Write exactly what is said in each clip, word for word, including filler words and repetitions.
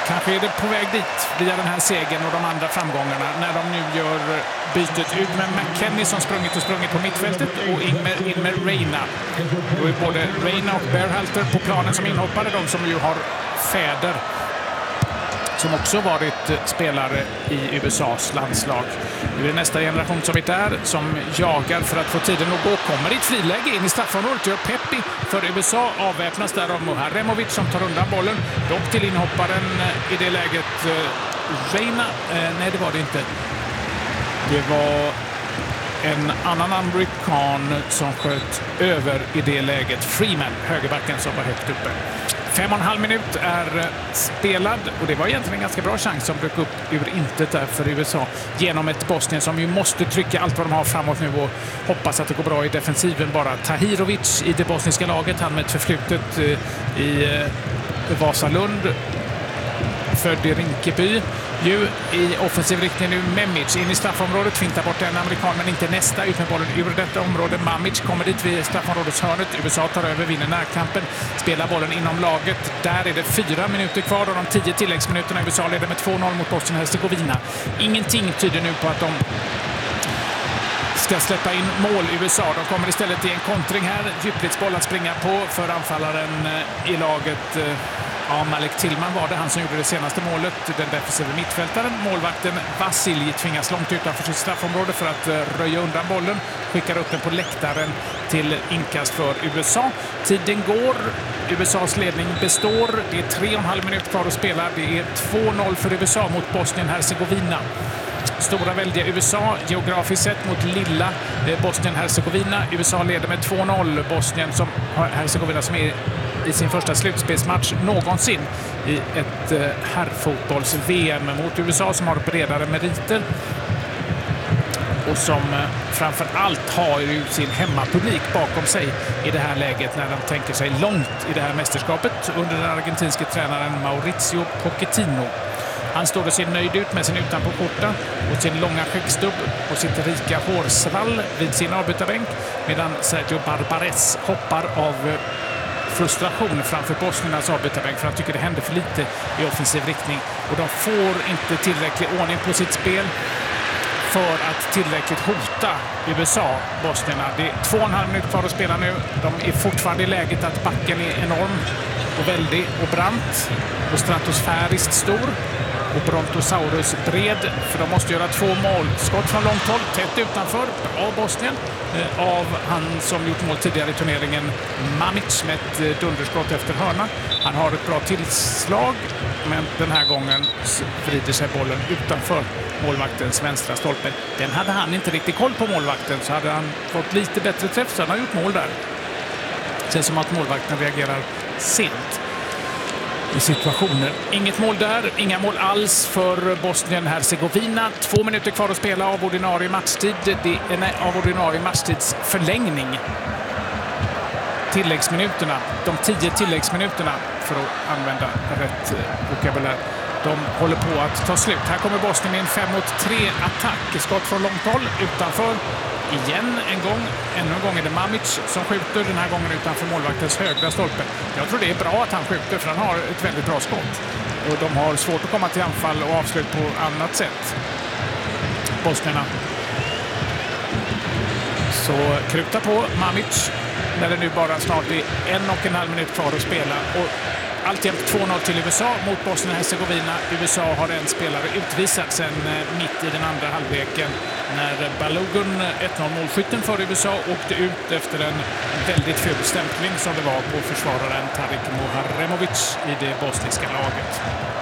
kanske är det på väg dit via den här segern och de andra framgångarna när de nu gör bytet ut med McKennie som sprungit och sprungit på mittfältet och in med, in med Reina. Då är både Reina och Berhalter på planen som inhoppare, de som ju har fäder som också varit spelare i U S A:s landslag. Nu är det nästa generation som är där, som jagar för att få tiden att gå. Kommer i ett friläge in i straffområdet, gör Pepi för U S A, avväpnas där av Muharremovic som tar undan bollen. Dock till inhopparen i det läget Reina. Eh, nej, det var det inte. Det var en annan amerikan som sköt över i det läget. Freeman, högerbacken, som var högt uppe. Fem och en halv minut är spelad och det var egentligen en ganska bra chans som dök upp ur intet där för U S A genom ett Bosnien som ju måste trycka allt vad de har framåt nu och hoppas att det går bra i defensiven. Bara Tahirovic i det bosniska laget, han med ett förflutet i Vasalund, född i Rinkeby. Ju i offensiv riktning nu Memic in i straffområdet, fintar bort en amerikan men inte nästa, ut med bollen ur detta område. Mamic kommer dit vid straffområdets hörnet. U S A tar över, vinner närkampen, spelar bollen inom laget. Där är det fyra minuter kvar och de tio tilläggsminuterna. U S A leder med två noll mot Bosnien-Hercegovina. Ingenting tyder nu på att de ska släppa in mål i U S A. De kommer istället i en kontring här. Djupledsboll att springa på för anfallaren i laget. Ja, Malik Tillman var det, han som gjorde det senaste målet, den defensiva mittfältaren. Målvakten Vasilj tvingas långt utanför sitt straffområde för att röja undan bollen. Skickar upp den på läktaren till inkast för U S A. Tiden går, U S A:s ledning består. Det är tre och en halv minut kvar att spela. Det är två noll för U S A mot Bosnien-Hercegovina. Stora väldiga U S A geografiskt sett mot lilla Bosnien-Hercegovina. U S A leder med två noll. Bosnien som Hercegovina som är i sin första slutspelsmatch någonsin i ett herrfotbolls-V M mot U S A som har bredare meriter och som framför allt har ju sin hemmapublik bakom sig i det här läget när de tänker sig långt i det här mästerskapet under den argentinske tränaren Mauricio Pochettino. Han står och ser nöjd ut med sin utanpåskjorta och sin långa skäggstubb och sitt rika hårsvall vid sin avbytarbänk medan Sergio Barbares hoppar av frustration framför Bosniernas avbytarbänk för han tycker det händer för lite i offensiv riktning och de får inte tillräcklig ordning på sitt spel för att tillräckligt hota U S A, Bosnierna. Det är två och en halv minut kvar att spela nu. De är fortfarande i läget att backen är enorm och väldig och brant och stratosfäriskt stor och Brontosaurus bred, för de måste göra två mål. Skott från långt håll, tätt utanför av Bosnien eh, av han som gjort mål tidigare i turneringen, Mamic, med ett eh, dunderskott efter hörna. Han har ett bra tillslag, men den här gången vrider sig bollen utanför målvaktens vänstra stolpe. Den hade han inte riktigt koll på, målvakten, så hade han fått lite bättre träff så han har gjort mål där. Det känns som att målvakten reagerar sent i situationer. Inget mål där, inga mål alls för Bosnien-Hercegovina. Två minuter kvar att spela av ordinarie matchtid. Det är nej, av ordinarie matchtids förlängning. Tilläggsminuterna, de tio tilläggsminuterna för att använda rätt vokabulär. De håller på att ta slut. Här kommer Bosnien med en fem mot tre attack. Skott från långt håll utanför. Igen en gång. Ännu en gång är det Mamic som skjuter, den här gången utanför målvaktens högra stolpe. Jag tror det är bra att han skjuter för han har ett väldigt bra skott. Och de har svårt att komma till anfall och avslut på annat sätt. Bosnierna. Så kruta på Mamic när det nu bara snart är en och en halv minut kvar att spela. Och alltjämt två noll till U S A mot Bosnien-Hercegovina. U S A har en spelare utvisad sen mitt i den andra halvleken när Balogun, ett noll målskytten för U S A, åkte ut efter en väldigt ful stämpling som det var på försvararen Tarik Muharremovic i det bosniska laget.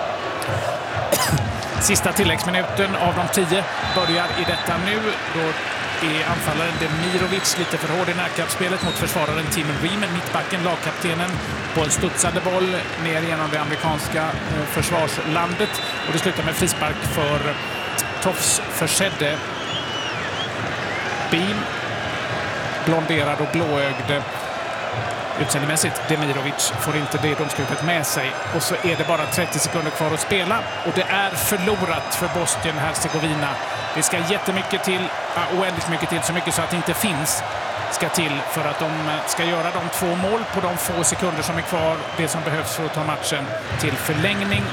Sista tilläggsminuten av de tio börjar i detta nu. Då är anfallaren Demirovic lite för hård i närkampsspelet mot försvararen Tim Riemann, mittbacken, lagkaptenen, på en studsande boll ner genom det amerikanska försvarslandet. Och det slutar med frispark för tofsförsedde Beam, blonderad och blåögd utseendemässigt. Demirovic får inte det domslutet med sig. Och så är det bara trettio sekunder kvar att spela. Och det är förlorat för Bosnien-Hercegovina. Det ska jättemycket till, oändligt mycket till, så mycket så att det inte finns, ska till för att de ska göra de två mål på de få sekunder som är kvar. Det som behövs för att ta matchen till förlängning.